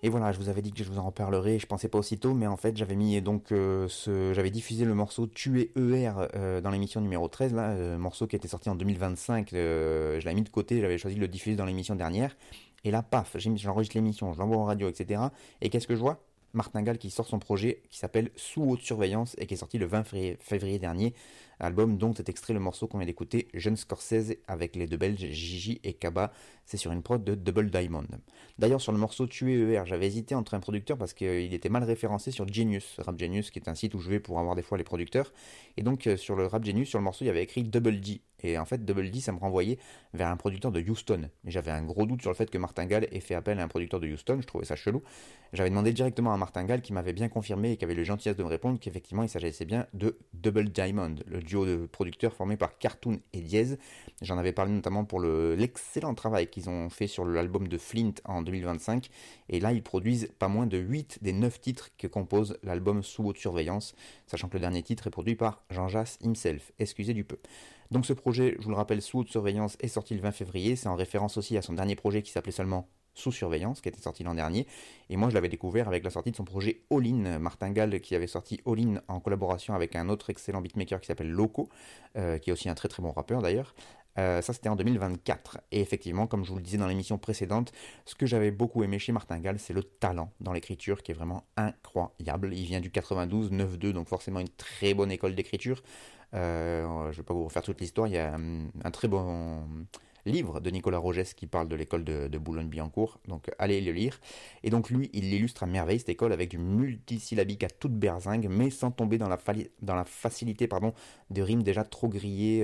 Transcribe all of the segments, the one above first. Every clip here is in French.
Et voilà, je vous avais dit que je vous en reparlerai, je pensais pas aussitôt, mais en fait j'avais mis j'avais diffusé le morceau Tuer ER dans l'émission numéro 13, là, morceau qui était sorti en 2025, je l'avais mis de côté, j'avais choisi de le diffuser dans l'émission dernière, et là paf, j'enregistre l'émission, je l'envoie en radio, etc. Et qu'est-ce que je vois? Martin Gall qui sort son projet qui s'appelle Sous haute surveillance et qui est sorti le 20 février dernier, album dont est extrait le morceau qu'on vient d'écouter, Jeune Scorsese, avec les deux Belges Gigi et Kaba, c'est sur une prod de Double Diamond. D'ailleurs sur le morceau Tuer ER, j'avais hésité entre un producteur parce qu'il était mal référencé sur Genius, Rap Genius qui est un site où je vais pour avoir des fois les producteurs, et donc sur le Rap Genius, sur le morceau il y avait écrit Double D, et en fait Double D ça me renvoyait vers un producteur de Houston, mais j'avais un gros doute sur le fait que Martin Gall ait fait appel à un producteur de Houston, je trouvais ça chelou. J'avais demandé directement à Martin Gall qui m'avait bien confirmé et qui avait le gentillesse de me répondre qu'effectivement il s'agissait bien de Double Diamond, le duo de producteurs formé par Cartoon et Diez. J'en avais parlé notamment pour l'excellent travail qu'ils ont fait sur l'album de Flint en 2025, et là ils produisent pas moins de 8 des 9 titres que compose l'album Sous haute surveillance, sachant que le dernier titre est produit par Jean Jass himself, excusez du peu. Donc ce projet, je vous le rappelle, Sous haute surveillance est sorti le 20 février, c'est en référence aussi à son dernier projet qui s'appelait seulement Sous surveillance, qui était sorti l'an dernier, et moi je l'avais découvert avec la sortie de son projet All In, Martin Gall qui avait sorti All In en collaboration avec un autre excellent beatmaker qui s'appelle Loco, qui est aussi un très très bon rappeur d'ailleurs. Ça c'était en 2024, et effectivement comme je vous le disais dans l'émission précédente, ce que j'avais beaucoup aimé chez Martin Gall, c'est le talent dans l'écriture qui est vraiment incroyable. Il vient du 92 9-2, donc forcément une très bonne école d'écriture. Je ne vais pas vous refaire toute l'histoire, il y a un très bon livre de Nicolas Rogès qui parle de l'école de Boulogne-Billancourt, donc allez le lire. Et donc lui, il l'illustre à merveille cette école avec du multisyllabique à toute berzingue, mais sans tomber dans la facilité de rimes déjà trop grillées,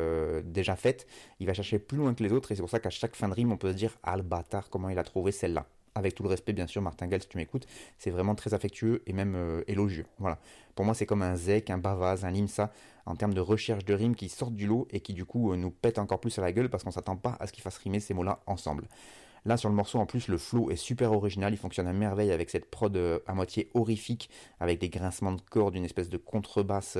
déjà faites. Il va chercher plus loin que les autres et c'est pour ça qu'à chaque fin de rime, on peut se dire ah le bâtard, comment il a trouvé celle-là. Avec tout le respect bien sûr, Martin Gall, si tu m'écoutes, c'est vraiment très affectueux et même élogieux. Voilà. Pour moi, c'est comme un zec, un bavaz, un limsa, en termes de recherche de rimes qui sortent du lot et qui du coup nous pètent encore plus à la gueule parce qu'on s'attend pas à ce qu'ils fassent rimer ces mots-là ensemble. Là sur le morceau en plus le flow est super original, il fonctionne à merveille avec cette prod à moitié horrifique, avec des grincements de cordes, une espèce de contrebasse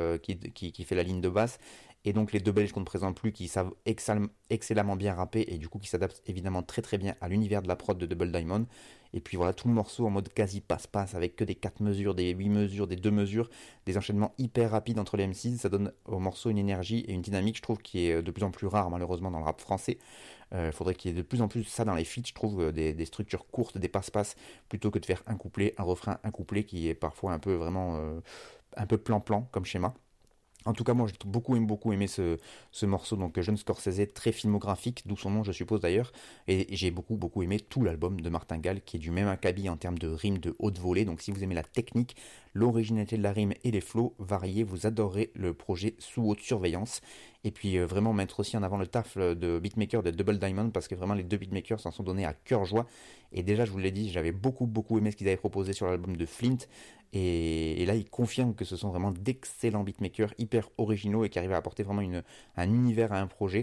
qui fait la ligne de basse, et donc les deux Belges qu'on ne présente plus qui savent excellemment bien rapper et du coup qui s'adaptent évidemment très très bien à l'univers de la prod de Double Diamond. Et puis voilà, tout le morceau en mode quasi passe-passe avec que des 4 mesures, des 8 mesures, des 2 mesures, des enchaînements hyper rapides entre les MCs, ça donne au morceau une énergie et une dynamique je trouve qui est de plus en plus rare malheureusement dans le rap français. Faudrait qu'il y ait de plus en plus ça dans les feats, je trouve, des structures courtes, des passe-passe, plutôt que de faire un couplet, un refrain, un couplet qui est parfois un peu vraiment un peu plan-plan comme schéma. En tout cas, moi, j'ai beaucoup aimé ce morceau, donc Jeune Scorsese, très filmographique, d'où son nom, je suppose d'ailleurs, et j'ai beaucoup aimé tout l'album de Martin Gall, qui est du même acabit en termes de rimes de haute volée, donc si vous aimez la technique, l'originalité de la rime et les flows variés, vous adorez le projet Sous haute surveillance, et puis vraiment mettre aussi en avant le taf de beatmaker de Double Diamond, parce que vraiment les deux beatmakers s'en sont donnés à cœur joie, et déjà, je vous l'ai dit, j'avais beaucoup aimé ce qu'ils avaient proposé sur l'album de Flint, et là, ils confirment que ce sont vraiment d'excellents beatmakers hyper originaux et qui arrivent à apporter vraiment un univers à un projet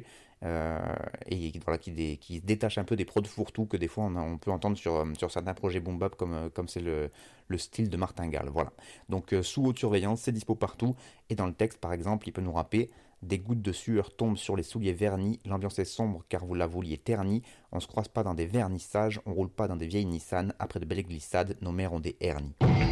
et voilà, qui se détachent un peu des prods fourre-tout que des fois on peut entendre sur certains projets boom bap comme c'est le style de Martin Gall. Voilà. Donc Sous haute surveillance, c'est dispo partout et dans le texte par exemple, il peut nous rapper des gouttes de sueur tombent sur les souliers vernis, l'ambiance est sombre car vous la vouliez ternie, on se croise pas dans des vernissages, on roule pas dans des vieilles Nissan, après de belles glissades, nos mères ont des hernies.